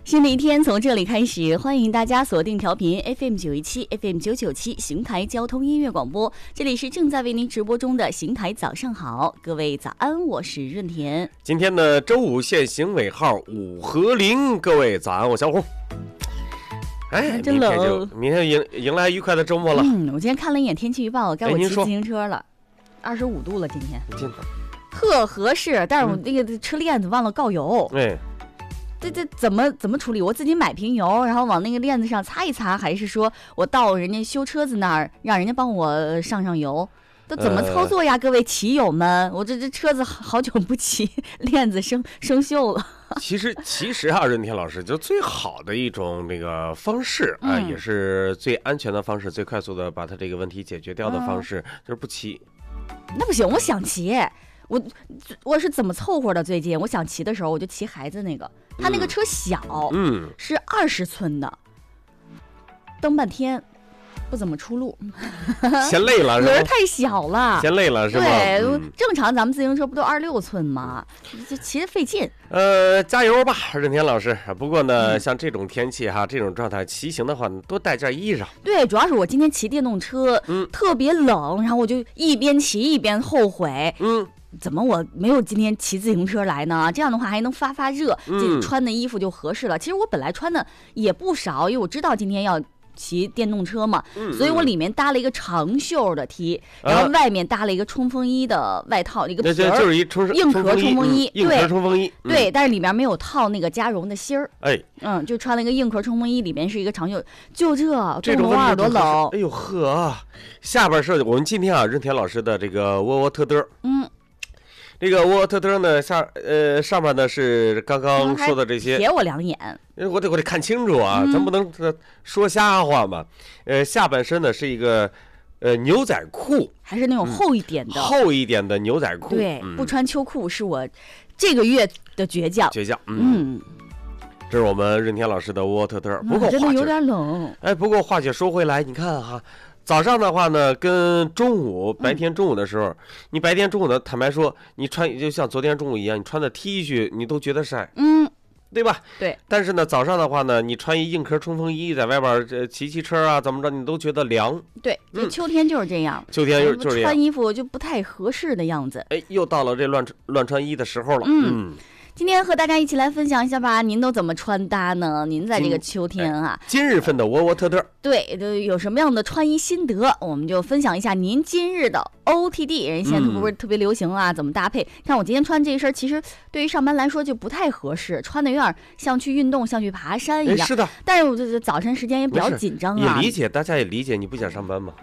新的一天从这里开始，欢迎大家锁定调频 FM917 FM997 邢台交通音乐广播，这里是正在为您直播中的邢台早上好，各位早安，我是润田。 今天的周五限行尾号5和0，各位早安，我小红。哎， 真冷， 明天迎来愉快的周末了。 我今天看了一眼天气预报，该我骑自行车了，25度了，今天特合适，但是我那个车链子忘了告油。这怎么处理？我自己买瓶油，然后往那个链子上擦一擦，还是说我到人家修车子那儿，让人家帮我上油？都怎么操作呀，各位骑友们？我这车子好久不骑，链子生锈了。 其实啊，任天老师就最好的一种那个方式啊，也是最安全的方式，最快速的把它这个问题解决掉的方式，就是不骑。 那不行，我想骑。我是怎么凑合的？最近我想骑的时候，我就骑孩子那个，他那个车小，是20寸的，蹬半天不怎么出路， 嫌累了是吧？ 轮太小了， 嫌累了是吧？ 对，正常咱们自行车不都26寸吗？这骑着费劲。 加油吧，任天老师。不过呢，像这种天气哈，这种状态骑行的话，多带件衣裳。对， 主要是我今天骑电动车，特别冷，然后我就一边骑一边后悔，怎么我没有今天骑自行车来呢？这样的话还能发热，穿的衣服就合适了。其实我本来穿的也不少，因为我知道今天要骑电动车嘛，所以我里面搭了一个长袖的 T，然后外面搭了一个冲锋衣的外套，一个皮儿， 就是硬壳冲锋衣， 硬壳冲锋衣， 对，但是里面没有套那个加绒的芯儿，就穿了一个硬壳冲锋衣，里面是一个长袖，就这种耳朵冷， 哎呦呵，下边是我们今天啊任田老师的这个窝窝特嘚，这个窝窝特嘚呢上面呢是刚刚说的这些， 瞥我2眼， 我得看清楚啊，咱不能说瞎话嘛。下半身呢是一个牛仔裤， 还是那种厚一点的牛仔裤。 对，不穿秋裤是我这个月的倔强。 这是我们任田老师的窝窝特嘚。不过真的有点冷。 不过话且说回来，你看哈。早上的话呢，跟白天中午的时候，你白天中午的，坦白说，你穿就像昨天中午一样，你穿的 T 恤你都觉得晒，对吧？ 对。 但是呢，早上的话呢，你穿一硬壳冲锋衣，在外边骑车啊，怎么着，你都觉得凉。 对，秋天就是这样。 秋天就是这样， 穿衣服就不太合适的样子。 又到了这乱穿衣的时候了。 今天和大家一起来分享一下吧，您都怎么穿搭呢？您在这个秋天啊， 今日份的窝窝特嘚， 对，有什么样的穿衣心得，我们就分享一下您今日的 OTD。人现在不是特别流行啊，怎么搭配？看我今天穿这一身，其实对于上班来说就不太合适，穿的有点像去运动、像去爬山一样。 是的， 但是我这早晨时间也比较紧张啊。 也理解，大家也理解，你不想上班吗？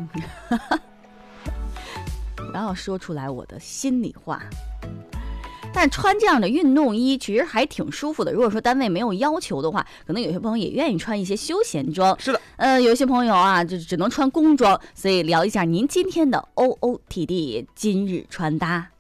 然后说出来我的心里话。但穿这样的运动衣其实还挺舒服的。如果说单位没有要求的话，可能有些朋友也愿意穿一些休闲装。 是的， 有些朋友啊，就只能穿工装。所以聊一下您今天的 OOTD 今日穿搭。